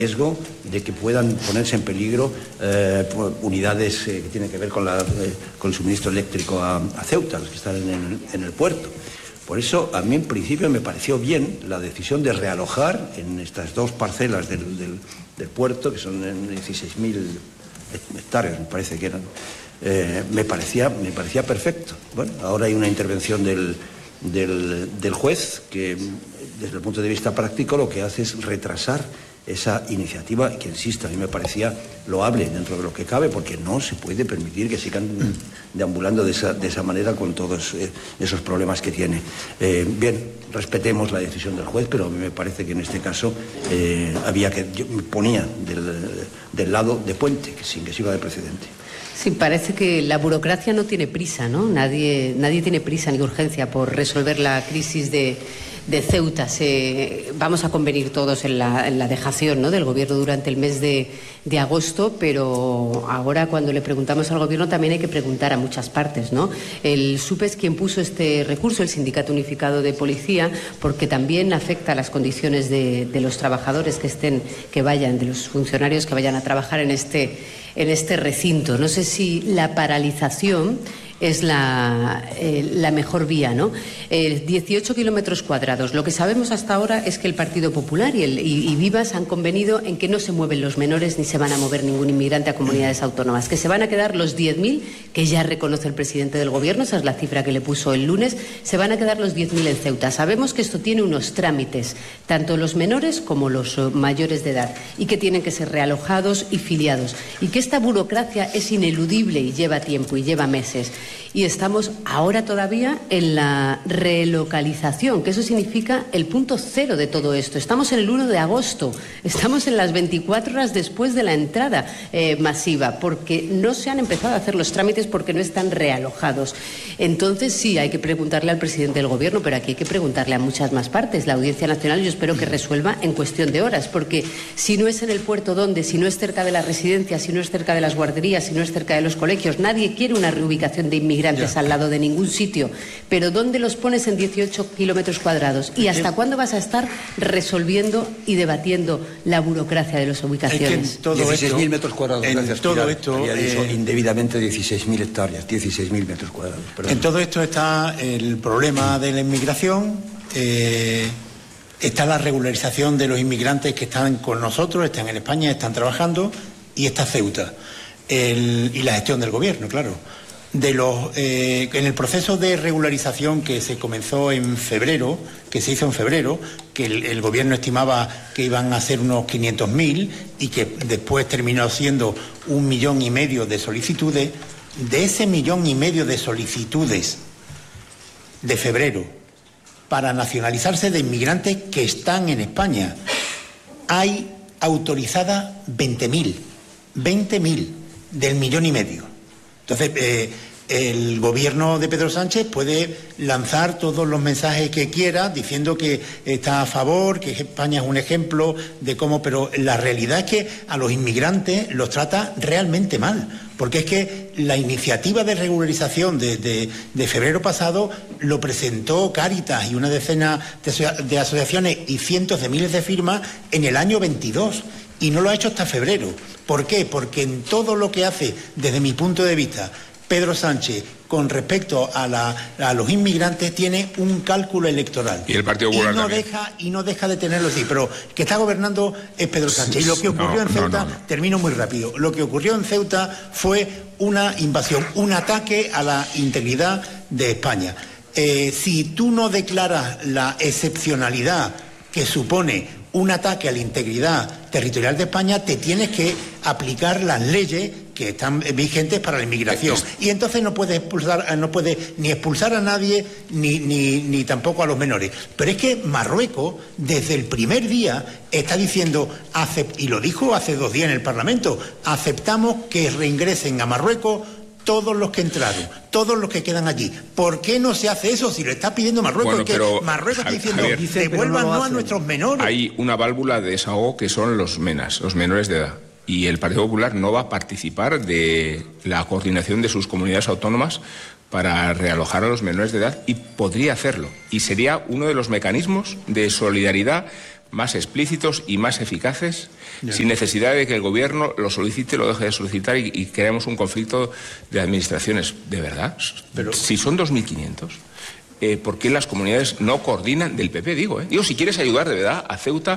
riesgo de que puedan ponerse en peligro unidades que tienen que ver con el suministro eléctrico a Ceuta, los que están en el puerto. Por eso, a mí en principio me pareció bien la decisión de realojar en estas dos parcelas del puerto, que son 16.000 hectáreas, me parece que eran. Me parecía perfecto. Bueno, ahora hay una intervención del juez que, desde el punto de vista práctico, lo que hace es retrasar esa iniciativa, que, insisto, a mí me parecía loable dentro de lo que cabe, porque no se puede permitir que sigan deambulando de esa manera con todos esos problemas que tiene. Bien, respetemos la decisión del juez, pero a mí me parece que en este caso yo me ponía del lado de Puente, sin que sirva de precedente. Sí, parece que la burocracia no tiene prisa, ¿no? Nadie tiene prisa ni urgencia por resolver la crisis de Ceuta. Vamos a convenir todos en la dejación, ¿no?, del Gobierno durante el mes de agosto, pero ahora, cuando le preguntamos al Gobierno, también hay que preguntar a muchas partes, ¿no? El SUP es quien puso este recurso, el Sindicato Unificado de Policía, porque también afecta a las condiciones de los trabajadores de los funcionarios que vayan a trabajar en este recinto. No sé si la paralización es la mejor vía, ¿no? 18 kilómetros cuadrados. Lo que sabemos hasta ahora es que el Partido Popular y Vivas han convenido en que no se mueven los menores ni se van a mover ningún inmigrante a comunidades autónomas, que se van a quedar los 10.000, que ya reconoce el presidente del Gobierno, esa es la cifra que le puso el lunes, se van a quedar los 10.000 en Ceuta. Sabemos que esto tiene unos trámites, tanto los menores como los mayores de edad, y que tienen que ser realojados y filiados, y que esta burocracia es ineludible y lleva tiempo y lleva meses. Y estamos ahora todavía en la relocalización, que eso significa el punto cero de todo esto. Estamos en el 1 de agosto, estamos en las 24 horas después de la entrada masiva, porque no se han empezado a hacer los trámites, porque no están realojados. Entonces, sí, hay que preguntarle al presidente del Gobierno, pero aquí hay que preguntarle a muchas más partes. La Audiencia Nacional yo espero que resuelva en cuestión de horas, porque si no es en el puerto, ¿dónde? Si no es cerca de las residencias, si no es cerca de las guarderías, si no es cerca de los colegios, nadie quiere una reubicación de inmigrantes al lado de ningún sitio. Pero ¿dónde los pones en 18 kilómetros cuadrados? ¿Y hasta cuándo vas a estar resolviendo y debatiendo la burocracia de las ubicaciones? 16.000 metros cuadrados. En todo esto, había dicho indebidamente 16.000 hectáreas, 16.000 metros cuadrados. Perdón. En todo esto está el problema de la inmigración, está la regularización de los inmigrantes que están con nosotros, están en España, están trabajando, y está Ceuta, y la gestión del Gobierno, claro. En el proceso de regularización que se comenzó en febrero, que se hizo en febrero, que el Gobierno estimaba que iban a ser unos 500.000 y que después terminó siendo 1,5 millones de solicitudes, de ese 1,5 millones de solicitudes de febrero para nacionalizarse de inmigrantes que están en España, hay autorizadas 20.000 del 1,5 millones. Entonces, el Gobierno de Pedro Sánchez puede lanzar todos los mensajes que quiera diciendo que está a favor, que España es un ejemplo de cómo, pero la realidad es que a los inmigrantes los trata realmente mal, porque es que la iniciativa de regularización de febrero pasado lo presentó Cáritas y una decena de asociaciones y cientos de miles de firmas en el año 22. Y no lo ha hecho hasta febrero. ¿Por qué? Porque en todo lo que hace, desde mi punto de vista, Pedro Sánchez con respecto a los inmigrantes tiene un cálculo electoral. Y el Partido Popular también. No deja de tenerlo así. Pero que está gobernando es Pedro Sánchez. Y lo que ocurrió en Ceuta, termino muy rápido, lo que ocurrió en Ceuta fue una invasión, un ataque a la integridad de España. Si tú no declaras la excepcionalidad que supone un ataque a la integridad territorial de España, te tienes que aplicar las leyes que están vigentes para la inmigración. Y entonces no puedes ni expulsar a nadie ni tampoco a los menores. Pero es que Marruecos, desde el primer día, está diciendo, y lo dijo hace 2 días en el Parlamento, aceptamos que reingresen a Marruecos todos los que entraron, todos los que quedan allí. ¿Por qué no se hace eso si lo está pidiendo Marruecos? Bueno, pero, Marruecos está diciendo, devuélvanos a nuestros menores. Hay una válvula de desahogo que son los MENAS, los menores de edad. Y el Partido Popular no va a participar de la coordinación de sus comunidades autónomas para realojar a los menores de edad, y podría hacerlo. Y sería uno de los mecanismos de solidaridad más explícitos y más eficaces, sin necesidad de que el Gobierno lo solicite, lo deje de solicitar y creemos un conflicto de administraciones. ¿De verdad? Pero si son 2.500, ¿por qué las comunidades no coordinan del PP? Digo, si quieres ayudar de verdad a Ceuta